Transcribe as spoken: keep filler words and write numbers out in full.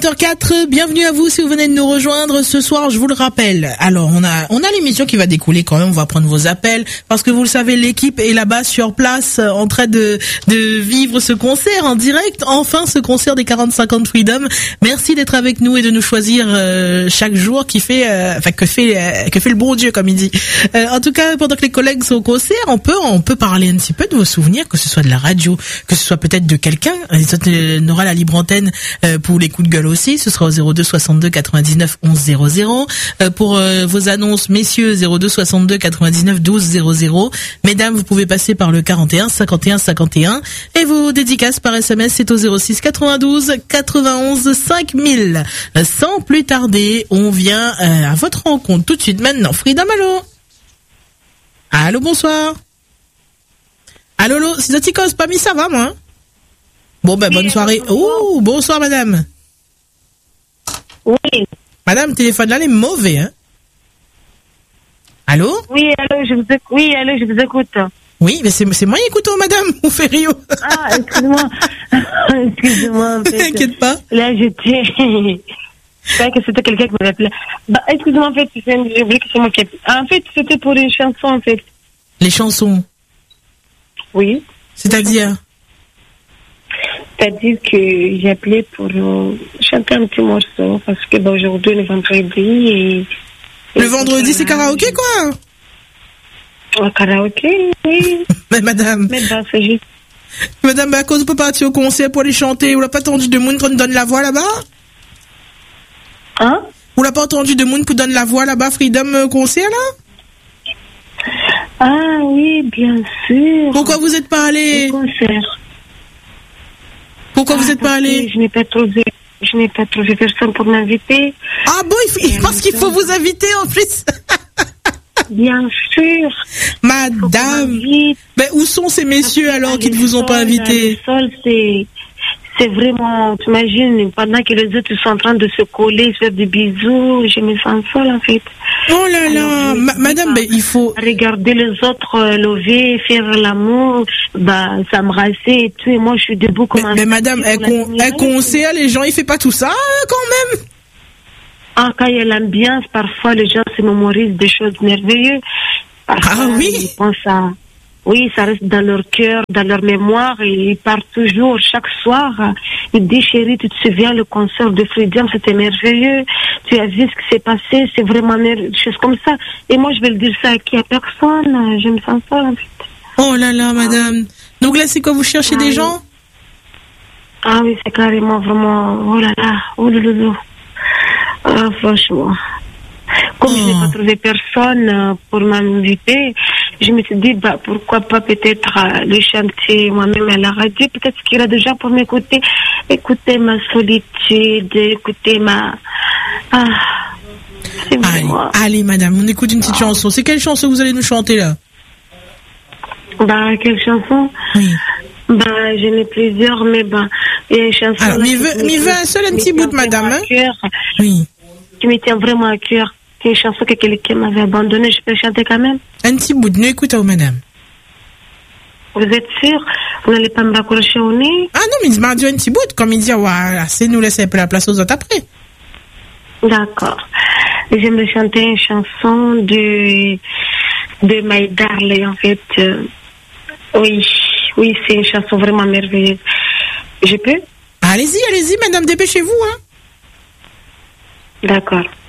huit heures quatre, bienvenue à vous si vous venez de nous rejoindre ce soir, je vous le rappelle. Alors, on a on a l'émission qui va découler quand même, on va prendre vos appels parce que vous le savez, l'équipe est là-bas sur place en train de de vivre ce concert en direct, enfin ce concert des quarante cinquante Freedom. Merci d'être avec nous et de nous choisir euh, chaque jour qui fait euh, enfin que fait euh, que fait le bon Dieu comme il dit. Euh, en tout cas, pendant que les collègues sont au concert, on peut on peut parler un petit peu de vos souvenirs, que ce soit de la radio, que ce soit peut-être de quelqu'un. On aura la libre antenne euh, pour les coups de gueule aussi, ce sera au zéro deux soixante-deux quatre-vingt-dix-neuf onze zéro zéro. Euh, pour euh, vos annonces, messieurs, zéro deux soixante-deux quatre-vingt-dix-neuf douze zéro zéro. Mesdames, vous pouvez passer par le quarante et un cinquante et un cinquante et un. Et vos dédicaces par S M S, c'est au zéro six quatre-vingt-douze quatre-vingt-onze cinq mille. Euh, sans plus tarder, on vient euh, à votre rencontre tout de suite maintenant. Freedom, allô? Allô, bonsoir. Allô, allô, c'est Zatikos, pas mis ça va, moi? Bon, ben, bonne soirée. Oh, bonsoir, madame. Oui. Madame, téléphone là, il est mauvais, hein. Allô? Oui, allô, je vous écoute. Oui, allô, je vous écoute. Oui, mais c'est, c'est moi qui écoute, madame, ou Ferrio. Ah, excuse-moi. Excuse-moi, en fait. T'inquiète pas. Là, j'étais, je savais que c'était quelqu'un qui m'appelait. Bah, excuse-moi, en fait, j'ai oublié que c'est moi qui En fait, c'était pour les chansons, en fait. Les chansons? Oui. C'est-à-dire? C'est-à-dire que j'ai appelé pour euh, chanter un petit morceau, parce que bah, aujourd'hui, le vendredi, et... et le vendredi, c'est karaoké, quoi? Oh, karaoké, oui. Mais madame... Mais bah, c'est juste... Madame, bah, à cause vous pouvez partir au concert pour aller chanter, vous l'avez pas entendu de Moon pour nous donner la voix là-bas? Hein? Vous l'avez pas entendu de Moon pour donner la voix là-bas, Freedom euh, concert, là? Ah oui, bien sûr. Pourquoi vous êtes pas allé? Le concert. Pourquoi ah, vous êtes pas allé? Je n'ai pas trouvé, je n'ai pas trouvé personne pour m'inviter. Ah bon, il, faut, il pense qu'il faut vous inviter en plus. Bien sûr. Madame. Mais où sont ces messieurs alors qui ne vous ont pas invité? Le sol, c'est, c'est vraiment, t'imagines, pendant que les autres sont en train de se coller, faire des bisous, je me sens seule en fait. Oh là là, Ma- madame, ben, il faut... Regarder les autres euh, lever, faire l'amour, bah, s'embrasser et tout, et moi je suis debout comme un... Mais madame, un, con, un concert, les gens, ils font pas tout ça quand même? Ah, quand il y a l'ambiance, parfois les gens se mémorisent des choses merveilleuses. Parfois, ah oui? Ils pensent à... Oui, ça reste dans leur cœur, dans leur mémoire, et ils partent toujours, chaque soir. Ils disent, chérie, tu te souviens, le concert de Freedom, c'était merveilleux. Tu as vu ce qui s'est passé, c'est vraiment des choses comme ça. Et moi, je vais le dire ça à qui? À personne. Je me sens seule, en fait. Oh là là, madame. Donc là, c'est quoi, vous cherchez ah, des oui. gens? Ah oui, c'est carrément vraiment, oh là là, oh là là là. Ah, franchement. Comme oh. je n'ai pas trouvé personne pour m'inviter, je me suis dit, bah, pourquoi pas peut-être euh, le chanter moi-même à la radio. Peut-être qu'il y aura des gens pour m'écouter, écouter ma solitude, écouter ma... Ah, allez, allez, madame, on écoute une petite ah. chanson. C'est quelle chanson que vous allez nous chanter, là? Bah, quelle chanson? Oui. Bah, j'en ai plusieurs, mais bah, il y a une chanson... Alors, m'y veut, m'y veut un seul, un petit bout de madame, hein? Oui. Qui me tient vraiment à cœur. C'est une chanson que quelqu'un m'avait abandonnée, je peux chanter quand même? Un petit bout de nez, écoute, oh, madame. Vous êtes sûr? Vous n'allez pas me raccrocher au nez? Ah non, mais il m'a dit un petit bout, comme il dit, voilà, c'est nous laisser un peu la place aux autres après. D'accord. J'aime chanter une chanson de, de My Darling, en fait. Euh, oui, oui, c'est une chanson vraiment merveilleuse. Je peux? Allez-y, allez-y, madame, dépêchez-vous, hein. D'accord.